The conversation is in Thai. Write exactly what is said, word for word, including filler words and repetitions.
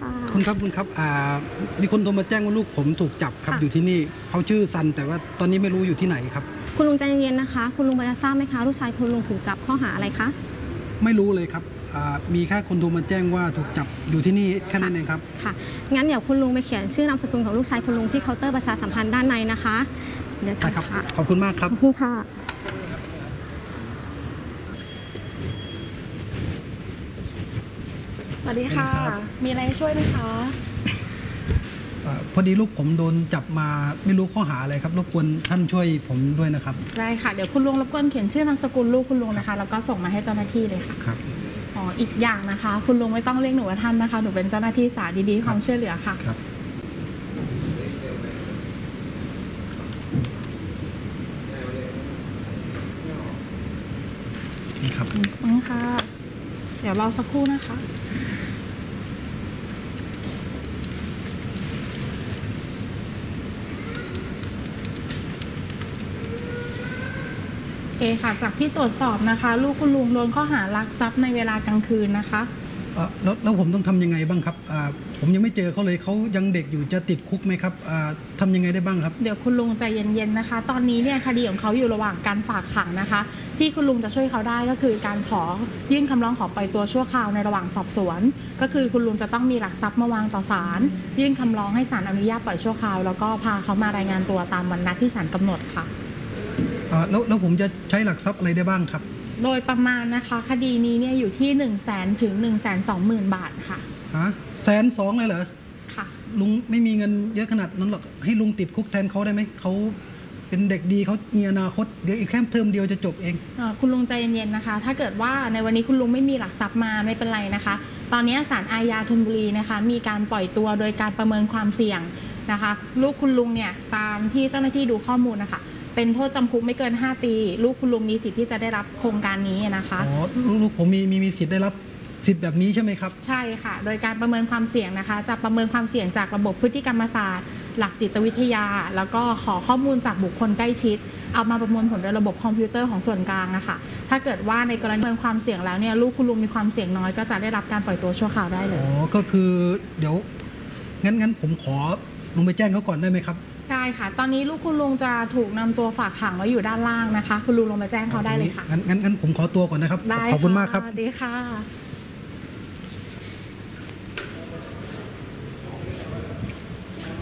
ค่ะคุณครับคุณครับมีคนโทรมาแจ้งว่าลูกผมถูกจับครับอยู่ที่นี่เขาชื่อซันแต่ว่าตอนนี้ไม่รู้อยู่ที่ไหนครับคุณลุงใจเย็นๆนะคะคุณลุงพอจะทราบไหมคะลูกชายคุณลุงถูกจับข้อหาอะไรคะไม่รู้เลยครับมีแค่คนโทรมาแจ้งว่าถูกจับอยู่ที่นี่แค่นั้นเองครับค่ะงั้นเดี๋ยวคุณลุงไปเขียนชื่อนามสกุลของลูกชายคุณลุงที่เคาน์เตอร์ประชาสัมพันธ์ด้านในนะคะเดี๋ยวใช่ครับขอบคุณมากครับขอบคุณค่ะสวัสดีค่ะ มีอะไรช่วยไหมคะพอดีลูกผมโดนจับมาไม่รู้ข้อหาอะไรครับรบกวนท่านช่วยผมด้วยนะครับได้ค่ะเดี๋ยวคุณลุงรบกวนเขียนชื่อนามสกุลลูกคุณลุงนะคะแล้วก็ส่งมาให้เจ้าหน้าที่เลยค่ะครับอ๋ออีกอย่างนะคะคุณลุงไม่ต้องเรียกหนูว่าท่านนะคะหนูเป็นเจ้าหน้าที่สายดีๆความช่วยเหลือค่ะครับนี่ครับอืมค่ะเดี๋ยวรอสักครู่นะคะเอค่ะจากที่ตรวจสอบนะคะลูกคุณลุงโดนข้อหารักทรัพย์ในเวลากลางคืนนะคะแล้วแล้วผมต้องทำยังไงบ้างครับผมยังไม่เจอเขาเลยเขายังเด็กอยู่จะติดคุกไหมครับทำยังไงได้บ้างครับเดี๋ยวคุณลุงใจเย็นๆนะคะตอนนี้เนี่ยคดีของเขาอยู่ระหว่างการฝากขังนะคะที่คุณลุงจะช่วยเขาได้ก็คือการขอยื่นคำร้องขอปล่อยตัวชั่วคราวในระหว่างสอบสวนก็คือคุณลุงจะต้องมีหลักทรัพย์มาวางต่อศาลยื่นคำร้องให้ศาลอนุญาตปล่อยชั่วคราวแล้วก็พาเขามารายงานตัวตามวันนัดที่ศาลกำหนดค่ะแล้วแล้วผมจะใช้หลักทรัพย์อะไรได้บ้างครับโดยประมาณนะคะคดีนี้เนี่ยอยู่ที่หนึ่งแสนถึงหนึ่งแสนสองหมื่นบาทค่ะฮะแสนสองเลยเหรอค่ะลุงไม่มีเงินเยอะขนาดนั้นหรอกให้ลุงติดคุกแทนเขาได้ไหมเขาเป็นเด็กดีเขามีอนาคตเดี๋ยวอีกแค่เทอมเดียวจะจบเองคุณลุงใจเย็นๆนะคะถ้าเกิดว่าในวันนี้คุณลุงไม่มีหลักทรัพย์มาไม่เป็นไรนะคะตอนนี้ศาลอาญาธนบุรีนะคะมีการปล่อยตัวโดยการประเมินความเสี่ยงนะคะลูกคุณลุงเนี่ยตามที่เจ้าหน้าที่ดูข้อมูลนะคะเป็นโทษจำคุกไม่เกินห้าปีลูกคุณลุงมีสิทธิ์ที่จะได้รับโครงการนี้นะคะอ๋อลูกผมมีมีมีสิทธิ์ได้รับสิทธิ์แบบนี้ใช่ไหมครับใช่ค่ะโดยการประเมินความเสี่ยงนะคะจะประเมินความเสี่ยงจากระบบพฤติกรรมศาสตร์หลักจิตวิทยาแล้วก็ขอข้อมูลจากบุคคลใกล้ชิดเอามาประมวลผลโดยระบบคอมพิวเตอร์ของส่วนกลางนะคะถ้าเกิดว่าในกรณีประเมินความเสี่ยงแล้วเนี่ยลูกคุณลุงมีความเสี่ยงน้อยก็จะได้รับการปล่อยตัวชั่วคราวได้เลยอ๋อก็คือเดี๋ยวงั้นงั้นผมขอลงไปแจ้งเขาก่อนได้ไหมครับได้ค่ะตอนนี้ลูกคุณลุงจะถูกนำตัวฝากขังไว้อยู่ด้านล่างนะคะคุณลุงลงมาแจ้งเขาได้เลยค่ะงั้นงั้นงั้นผมขอตัวก่อนนะครับได้ขอบคุณมากครับดีค่ะ